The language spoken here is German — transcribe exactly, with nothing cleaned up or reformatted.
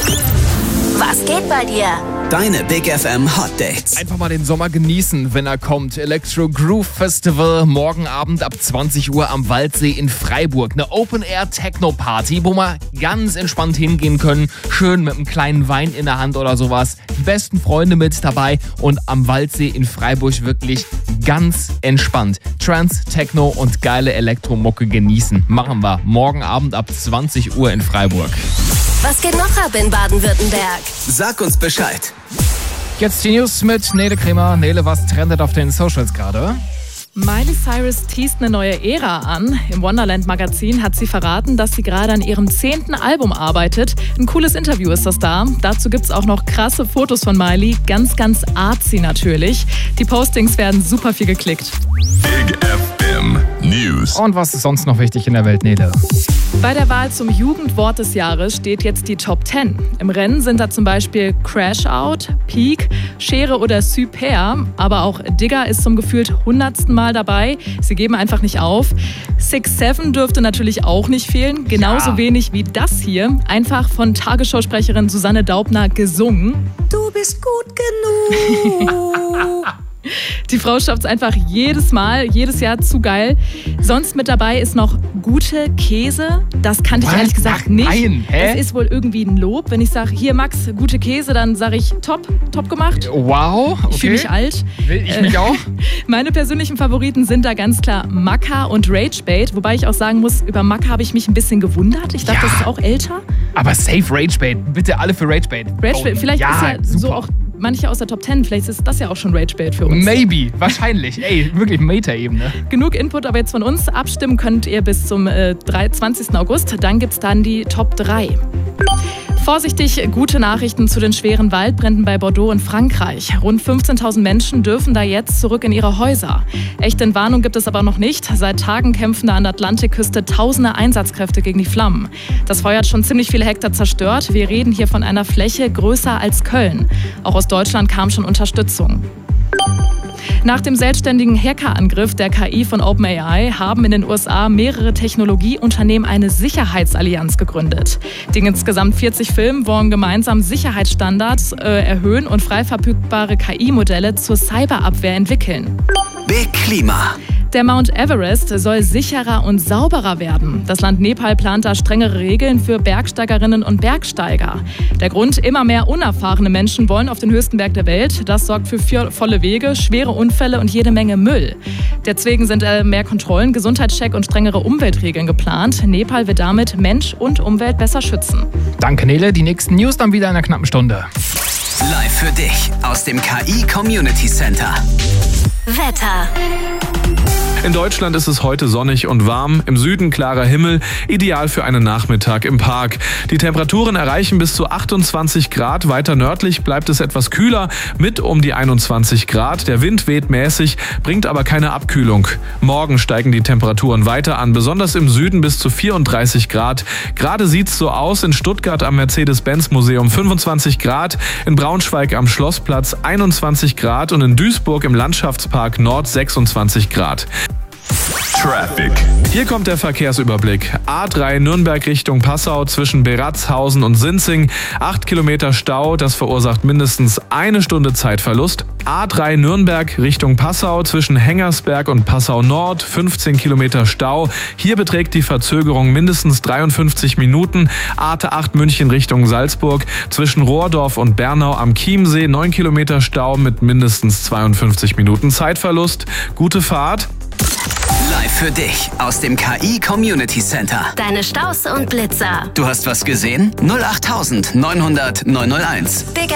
Was geht bei dir? Deine Big F M Hot Dates. Einfach mal den Sommer genießen, wenn er kommt. Electro Groove Festival, morgen Abend ab zwanzig Uhr am Waldsee in Freiburg. Eine Open-Air-Techno-Party, wo wir ganz entspannt hingehen können. Schön mit einem kleinen Wein in der Hand oder sowas. Die besten Freunde mit dabei und am Waldsee in Freiburg wirklich ganz entspannt. Trance, Techno und geile Elektromucke genießen. Machen wir morgen Abend ab zwanzig Uhr in Freiburg. Was geht noch ab in Baden-Württemberg? Sag uns Bescheid. Jetzt die News mit Nele Kremer. Nele, was trendet auf den Socials gerade? Miley Cyrus teast eine neue Ära an. Im Wonderland-Magazin hat sie verraten, dass sie gerade an ihrem zehnten Album arbeitet. Ein cooles Interview ist das da. Dazu gibt's auch noch krasse Fotos von Miley. Ganz, ganz artsy natürlich. Die Postings werden super viel geklickt. Big F M News. Und was ist sonst noch wichtig in der Welt, Nele? Bei der Wahl zum Jugendwort des Jahres steht jetzt die Top zehn. Im Rennen sind da zum Beispiel Crash Out, Peak, Schere oder Super. Aber auch Digger ist zum gefühlt hundertsten Mal dabei. Sie geben einfach nicht auf. six seven dürfte natürlich auch nicht fehlen. Genauso Ja. wenig wie das hier. Einfach von Tagesschausprecherin Susanne Daubner gesungen. Du bist gut genug. Die Frau schafft es einfach jedes Mal, jedes Jahr zu geil. Sonst mit dabei ist noch gute Käse. Das kannte ich Was? ehrlich gesagt Ach, nicht. nein, hä? Das ist wohl irgendwie ein Lob. Wenn ich sage, hier Max, gute Käse, dann sage ich top, top gemacht. Wow, okay. Ich fühle mich alt. Will ich mich auch? Meine persönlichen Favoriten sind da ganz klar Maca und Ragebait. Wobei ich auch sagen muss, über Maca habe ich mich ein bisschen gewundert. Ich dachte, Ja. das ist auch älter. Aber safe Ragebait. Bitte alle für Ragebait. Ragebait, Oh, vielleicht ja, ist ja super. so auch manche aus der Top zehn. Vielleicht ist das ja auch schon Ragebait für uns. Maybe, wahrscheinlich. Ey, wirklich Meta-Ebene. Genug Input aber jetzt von uns. Abstimmen könnt ihr bis zum äh, zwanzigsten August. Dann gibt's dann die Top drei. Vorsichtig, gute Nachrichten zu den schweren Waldbränden bei Bordeaux in Frankreich. Rund fünfzehntausend Menschen dürfen da jetzt zurück in ihre Häuser. Echte Entwarnung gibt es aber noch nicht. Seit Tagen kämpfen da an der Atlantikküste tausende Einsatzkräfte gegen die Flammen. Das Feuer hat schon ziemlich viele Hektar zerstört. Wir reden hier von einer Fläche größer als Köln. Auch aus Deutschland kam schon Unterstützung. Nach dem selbstständigen Hackerangriff der K I von OpenAI haben in den U S A mehrere Technologieunternehmen eine Sicherheitsallianz gegründet. Die insgesamt vierzig Firmen wollen gemeinsam Sicherheitsstandards äh, erhöhen und frei verfügbare K I-Modelle zur Cyberabwehr entwickeln. Big Klima. Der Mount Everest soll sicherer und sauberer werden. Das Land Nepal plant da strengere Regeln für Bergsteigerinnen und Bergsteiger. Der Grund, immer mehr unerfahrene Menschen wollen auf den höchsten Berg der Welt. Das sorgt für volle Wege, schwere Unfälle und jede Menge Müll. Deswegen sind mehr Kontrollen, Gesundheitscheck und strengere Umweltregeln geplant. Nepal wird damit Mensch und Umwelt besser schützen. Danke, Nele. Die nächsten News dann wieder in einer knappen Stunde. Live für dich aus dem K I Community Center. Wetter. In Deutschland ist es heute sonnig und warm, im Süden klarer Himmel, ideal für einen Nachmittag im Park. Die Temperaturen erreichen bis zu achtundzwanzig Grad, weiter nördlich bleibt es etwas kühler mit um die einundzwanzig Grad. Der Wind weht mäßig, bringt aber keine Abkühlung. Morgen steigen die Temperaturen weiter an, besonders im Süden bis zu vierunddreißig Grad. Gerade sieht's so aus, in Stuttgart am Mercedes-Benz-Museum fünfundzwanzig Grad, in Braunschweig am Schlossplatz einundzwanzig Grad und in Duisburg im Landschaftspark Nord sechsundzwanzig Grad. Traffic. Hier kommt der Verkehrsüberblick. A drei Nürnberg Richtung Passau zwischen Beratzhausen und Sinzing. acht Kilometer Stau, das verursacht mindestens eine Stunde Zeitverlust. A drei Nürnberg Richtung Passau zwischen Hengersberg und Passau Nord. fünfzehn Kilometer Stau. Hier beträgt die Verzögerung mindestens dreiundfünfzig Minuten. A acht München Richtung Salzburg zwischen Rohrdorf und Bernau am Chiemsee. neun Kilometer Stau mit mindestens zweiundfünfzig Minuten Zeitverlust. Gute Fahrt. Live für dich aus dem K I Community Center. Deine Staus und Blitzer. Du hast was gesehen? null acht neunhundert neunhunderteins. Big